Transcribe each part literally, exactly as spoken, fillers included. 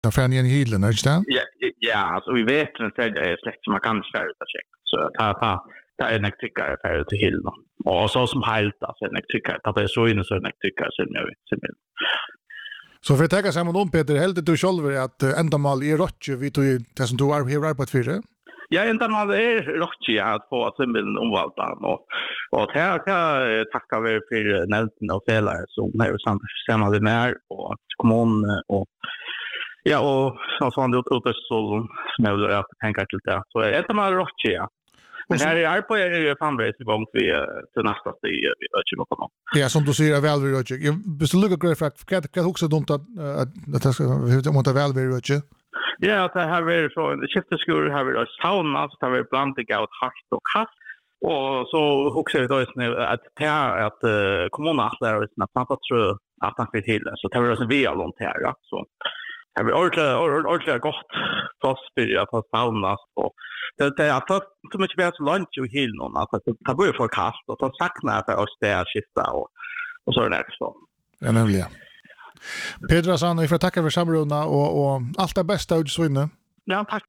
där fan igen i hilen, är det? Ja, ja, alltså vi vet att det är släkt som man kan skära ut check. Så ta ta ta en tycker för till hilen. Och så som helt alltså en tycker att det är så inne så en tycker så jag vet. Så för att ta samman om Peter, helt du själv att ändamål är rätt vi tog det som du har här på för det. Ja, ändamål är rätt att få att symbol omvalda och och här kan tacka vi för Nelson och Felare som har samt samma med och kommun och ja, och så sån ut ut så som jag vill tänka till det. Så är det mal rätt ja. Men här är på en fundraising gång vi till nästa steg vi ökar nog på. Ja, som du säger väl vi ökar. Jag vill lugga grejer för att kan också dumt att att det ska hur måste väl vi ökar. Ja, det här är så en skifteskur har vi då sauna så tar vi blandning av hart och kast. Och så också då är det att det att kommunen är att planta trö att han vill till så tar vi oss via långt här ja så har vi ordentligt ordentligt gott fastbyrja på sauna och det det är för så mycket bättre lunch och hel någon att det blir för kast och så saknar för oss där skifta och och så är det så. Ja, nämligen. Pedro San, vi får tacka för samruna och och allt det bästa ut så inne. Ja, tack.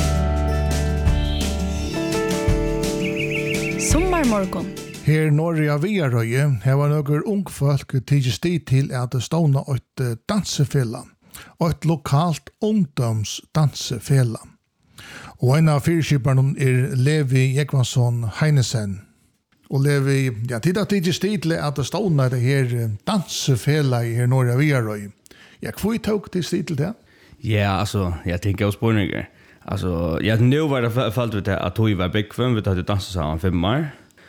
Sommarmorgon. Her norr av Viarøye, her var noen ung folk tidligst tid til at stående et dansefella, og et lokalt ungdomsdansefella. Og en av fyrskiperne er Levi Jekvansson Heinesen. Og Levi, ja, tid at tidligst tid til at stående det her dansefella i her norr av Viarøye. Ja, hvor tok det tid til det? Ja, alltså jag tänker oss spårningar. Alltså jag nu var det fallt ut att vi var bekväm vi hade dansat samman fem år.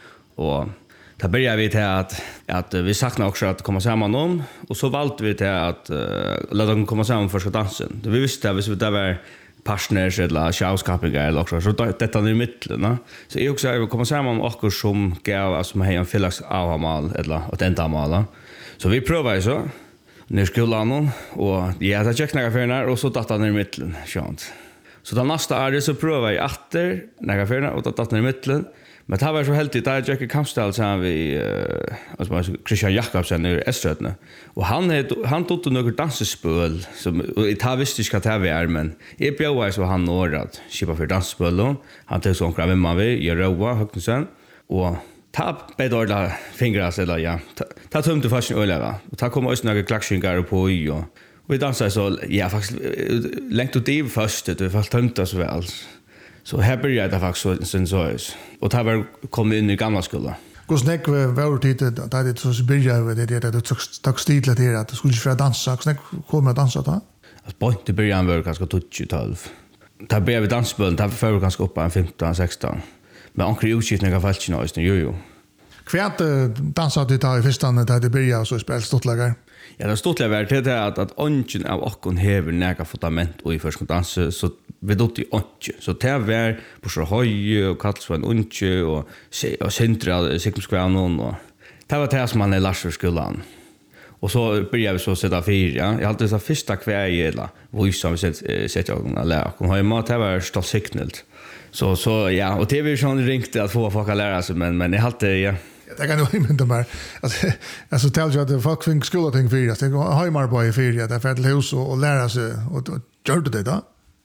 Och där började vi till att att vi saknar också att komma samman om och så valde vi till att uh, låta dem komma samman för att dansen. Det vi visste att vi det var partners eller showskapingar eller också så detta är i mitten. Så jag också vill komma samman och också som gav alltså med en fyllas avmal eller att ända mål. Så vi provar så när skolan och ja det checkar några för och så datta ner i mitten skönt. Så då nästa är det så provar jag åter några för och datta ner i mitten. Men det var så helt det jag checkar kampstal så har vi uh, alltså Christian Jakobsen i Eströtne och han är han tog några dansspel som det har visst inte ska ta är men i bjöd så han nårat skipa för dansspel han tog sån kram med vi i Roa Högsen och tapp bedorda fingrar så där ja ta tum till fashion öle och ta komma oss några klackshingar på i och vi dansar så ja faktiskt längt ut det först det var tömt så väl så här började det faktiskt sen så och det var kom in i gamla skolan. Hur snack var det det där det så började det det det tog stil till att det skulle för dansa snack kommer att dansa då. Alltså på det början var ganska tjugo tolv. Där började vi dansbön där för ganska upp på femton sexton. Men onkel utskiftningar fallt ju nu jo jo. Kvärt dansade det i första när det började så spel stortlagar. Ja, det stort lever till det att att ongen av okkon hever näka fundament och i första dans så vi dotti onge. Så det var på så höj och kallas för en onge och och central sekmskvän och det var det som man är lärt för skolan. Och så började vi så sätta fyra. Ja. Jag hade så första kvälla vad som vi sett sett jag lära. Kom hem att det var stolt signalt. Så så ja, och T V som ringte att få folk att lära sig men men jag hade ja det kan ju inte mer alltså alltså tell you att folk fick skola ting för jag tänker hemar på i fyra där för att hus och lära sig och gör det då.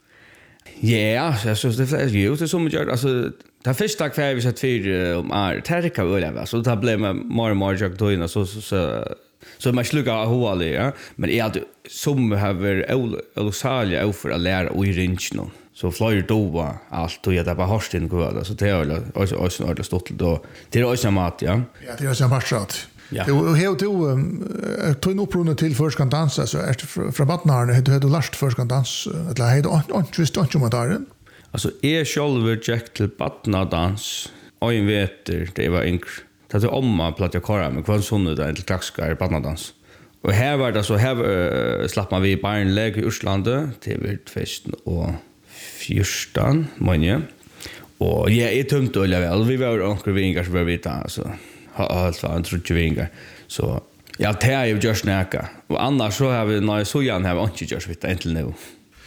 Ja, så det är ju det som gör alltså det första kväll vi sett för om är tärka över så det blev med mer mer jag då in så så så så man slugar hål ja men är det som har olosalia över att lära och i ringen så flyr då allt och jag där bara harsten går så det är alltså alltså ordentligt stort då det är också mat ja ja det är så marsat ja och helt då tog nog prona till för ska dansa så är från Batnar det hade last för ska dans eller hade inte visst inte om där alltså är själva jack till Batnar dans och en veter det var ink det är omma platta kora med kvar sån där till klaxskar Batnar dans och här var det så här uh, slapp man vi i Barnläge i Urslande till Viltfesten och Fyrstan, många. Och ja, är tömt och väl. Vi var onkel vingar så var vi där så har allt var en trutje vingar. Så ja, det är ju just näka. Och annars så har vi när så igen har vi inte just vet inte nu.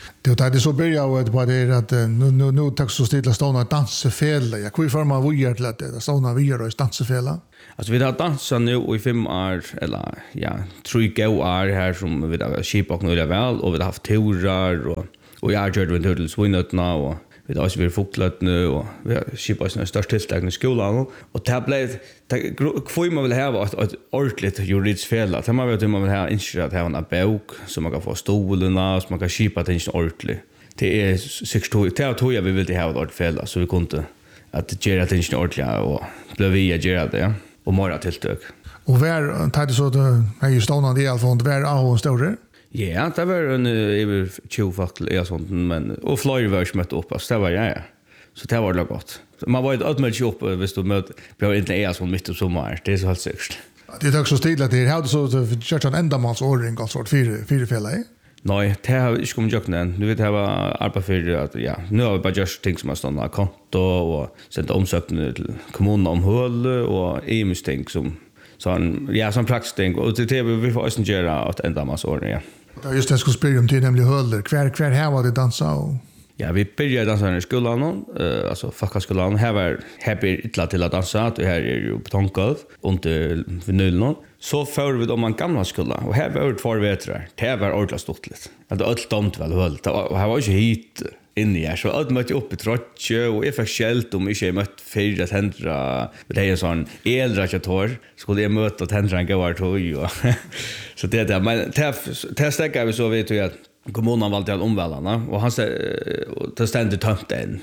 Det är det så börjar på det att nu nu nu tack så stilla ståna dansefälla. Jag kvar för man vill till att det ståna vi gör dansefälla. Alltså vi har dansat nu i fem år eller ja, tre gå år här som vi har skip och nu väl och vi har haft turer och och jag har gjort en total swinnet nu och vi har också vi fotlat nu och vi har skip oss en störst tillstag i skolan och tablet kvar man vill ha ett ordentligt juridiskt fel att man vet hur man vill ha inte att ha en bok som man kan få stolarna så man kan skipa det inte ordentligt. Det är sex två det tror jag vi vill ha ett ordentligt fel så vi kunde att göra det inte ordentligt och blev vi göra det och mera tilltök. Och var tar det så att är ju stående i alla fall var av och större? Ja, det var en över tjugo folk är sånt men och flyger var smätt upp så det var ja. Så det var det gott. Man var ett ödmjukt upp visst du möt blev inte är som mitt i sommar. Det är så helt säkert. Det är också stiligt att det hade så att köra en ändamålsordning alltså för fyra fyra fälla. Nej, det har inte kommit jag än. Du vet det var arbete för att ja, nu har vi bara gjort ting som har stått konto och sänt omsökningar till kommunen om hål och E M U-ting som sån ja, som praktiskt ting och det vi får också göra att ändamålsordning. Ja. Det är just det skulle spela om till nämligen håller. Kvar kvar här var det dansa och ja, vi började dansa i skolan uh, alltså fackskolan här var happy illa till att dansa att här är ju betongolv under vinylen. Så får vi då man gamla skola och här var det två vetrar. Det var ordentligt stort lite. Att det allt domt väl höll. Och här var ju hit inne här så allt mötte upp i trotche och är förskällt om inte mött fyra tändra. Det är en sån eldrakator skulle jag möta tändra en gåvar tog och så det där men det stäcker vi så vet du att kommunen valde att omvällarna och han det ständigt tömt den.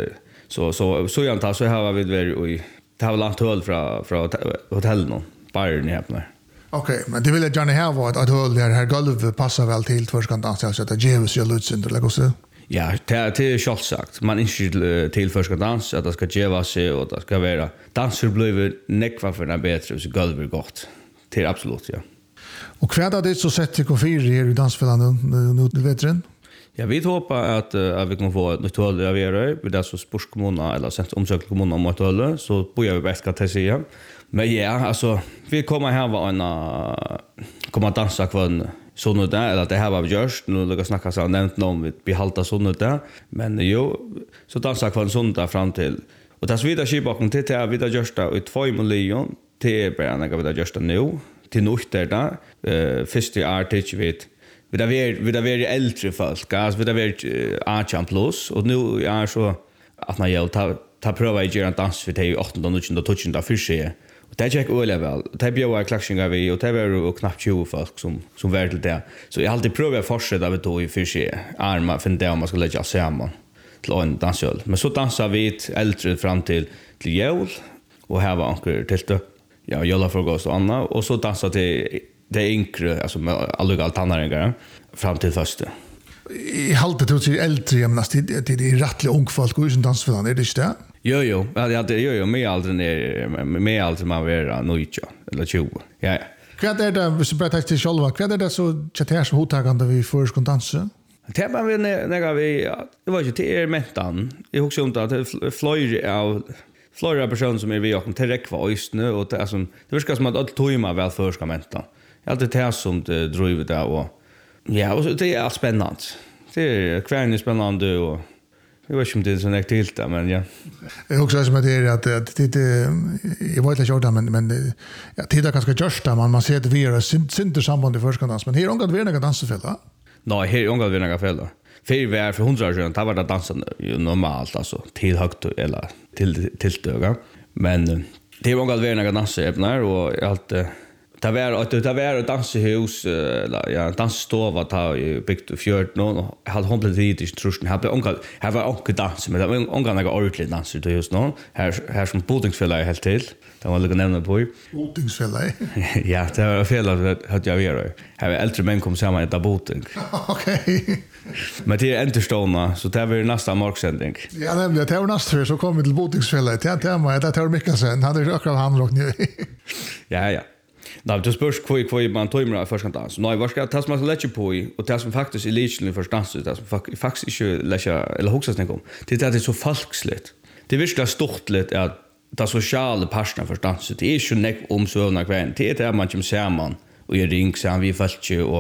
Så så så jag tar så här var vi väl i det har långt höll från från hotellen. Bayern häpnar. Okej, men det vill jag gärna ha vad att håll där här golv passar väl till för ska dansa så att Jeves ju lutsen det lägger så. Ja, det det är självt sagt. Man inte till för ska dansa att det ska geva sig och det ska vara danser blir nekva för en bättre så golv är gott. Det är absolut ja. Och kväda det så sätter jag fyra här i dansfällan nu nu vet du. Ja, vi hoppas att, att vi kommer få ett nytt håll av er. Vi där så sportskommunerna eller sent omsökt kommunerna om ett håll så börjar vi bäst att säga. Men ja, alltså vi kommer här var en kommer dansa kvar sån där eller det här var just nu lägga snacka så nämnt om vi behalta sån där men jo så dansa kvar sån där fram till och det vidare skibacken till det vidare just där i två miljoner till början av det just nu till nytt där eh första artist vet vi där vi vi där vi äldre folk gas vi där vi archan plus och nu är så att när jag tar ta prova att göra en dans för det åttonde och nionde touchen där för sig. Och det gick öle väl. Det blev jag klaxingar vi och det var knappt tjugo folk som som var till det. Så jag alltid prövar fortsätta med då i för sig. Arma för det om man ska lägga samman till en dansöl. Men så dansar vi ett äldre fram till till jul och här var ankar till det. Ja, jula frukost och Anna och så dansar till det yngre alltså med alla altanare fram till första. I halta tror till äldre jämnast det det är rättligt ung folk och sånt dansfällan är det inte det? Jo jo, ja det gör ju med aldrig ner med allt man vara nöjt eller tjugo. Ja. Vad är det så berätta till själva? Vad är det så chatter så hotagande vi för ska dansa? Det var vi när vi det var ju till mentan. Jag också om att flyr av flera personer som är vi och till räckva just nu och det som det verkar som att allt tojma väl för ska mentan. Jag alltid det som det driver där och ja, och det är spännande. Det är kvärn spännande och jag vet inte om det är så näkt till det, men ja. Det är också som att det är att det är, jag vet inte gjort men, men ja, det är ganska görst där, man, man ser att vi är synder samband i förskandans, men här är ångat vi är några dansefälla? Nej, här är ångat vi är några fälla. För vi är för hundra år sedan, det var det dansen normalt, alltså till högt eller till, till stöga. Men det är ångat vi är några dansefälla och allt det var att det var ett danshus eller ja dansstova ta byggt fjört någon hade hon blivit i trusten hade onkel här var onkel dans men det var onkel några ordentligt danser då just någon här här som botingsfälla helt till det var lite nämna på botingsfälla ja det var fel att hade jag göra här äldre män kom samman ett boting okej men det är enterstona så det var nästa marksändning ja nämligen det var nästa så kom vi till botingsfälla det tema det tar mycket sen hade jag också han rock nu ja ja. Nej, det spörs kvoi kvoi man tojmar först kan dans. Nej, vad ska tas man lägga på i och det som faktiskt är legally för dans det som faktiskt inte lägga eller huxa snägg om. Det är det så falskt. Det är virkelig stort lite att det sociala parten för dans det är ju näck om så några kväll. Det är det man kommer samman och i ring så vi fast ju och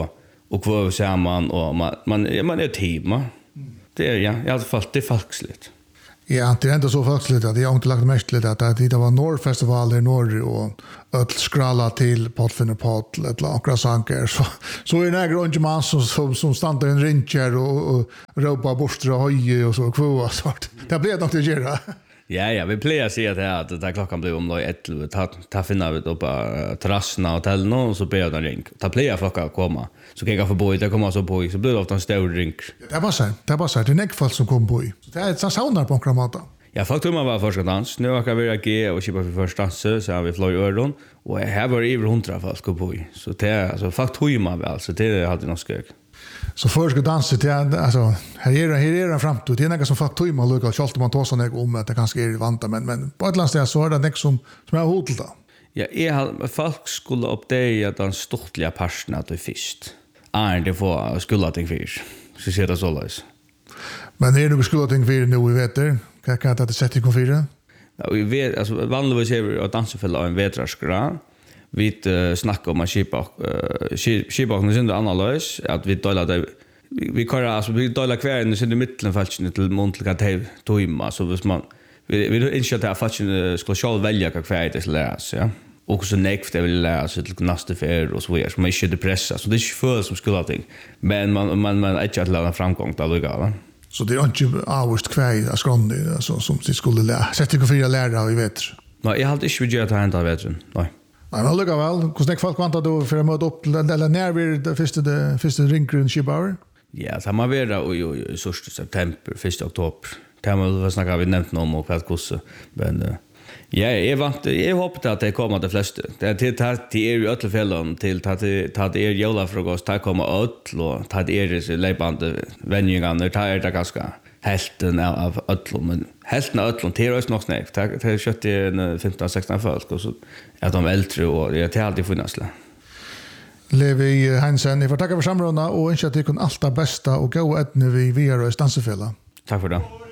och kvar samman och man man man är ett team. Va? Det är ja, i alla fall det är folksligt. Ja, det är inte så folksligt att jag har inte lagt mest till det att det var Norrfestival i Norge och öll skralla till Potfinner Pot eller akra saker så så är det några man som som, som stannar i en rincher och, och ropar borstra höj och så kvåa svart. Det blir något att göra. Ja, ja, vi plejer säga det här att där klockan blir om då ett ta ta finna vi upp på terrassen och hotellen och så ber den ring. Ta plejer folk att komma. Så kan jag få bo i det kommer så på så blir det ofta en stor ring. Det var så. Det var så. Det är näckfall som kom på i. Det är ett saunar på kramata. Ja, faktum var första dans. Nu har vi G och kipa för första dans så har vi flöj öron och här var det över hundra folk på i. Så det är alltså faktum var alltså det hade nog skök. Så förska danset det alltså här är här är en framtid. Det är något som folk tog man lukar skalt man tar såna om att det kanske är vanta men men på ett land så är det något som som är hotelda. Ja, jag har folk skulle uppdaga den stortliga parten att det först. Är det för skulle ting för. Så ser det så lös. Men är det något skulle ting för nu vi vet det. Kan kan det sätta kom för? Ja, vi vet alltså vanligtvis är vi att dansa för en vetraskra. Vi uh, snackar om att skipa uh, skipa nu synd analys att vi delar det vi, vi kan alltså vi delar kvar i mitten fallet till muntliga timmar så vis man vi vi inte att fallet ska själv välja kvar det läs ja och så näkt det vill läsa till nästa fer och så vidare så man inte pressa så det är ju för som skulle ting men man man man är inte att lära framgång där lugga så det är inte avst kvar att skronda alltså som det skulle lära sätta för att lära vi vet. Nej jag hade inte vill göra det här vet du nej. Ja, men lukka väl. Hvordan er folk vant du for å møte opp, eller når vi det første, det første ringgrunn Skibauer? Ja, det må være i sørste september, første oktober. Det må vi snakke, vi nevnt noe om og hva det men ja, jeg vant, jeg håper at det kommer de fleste. Det er til at det er i øtlefellene, til at det er jølafrokost, det kommer øtl, og det er i leipande venningene, det er det ganske helten av ötlum men helten av ötlum det är också nog snägt det är kött i femton sexton folk och så är de äldre och det är alltid funnasla Levi Hansen jag får tacka för samrådena och önskar att det kan allt det bästa och gå ett när vi vi är i Stansefälla. Tack för det.